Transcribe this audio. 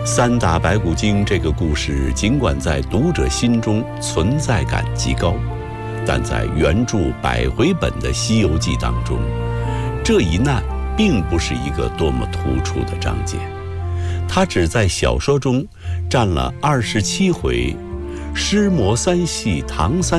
三打白骨精这个故事，尽管在读者心中存在感极高，但在原著100回本的《西游记》当中，这一难并不是一个多么突出的章节，它只在小说中占了27回，尸魔三系唐三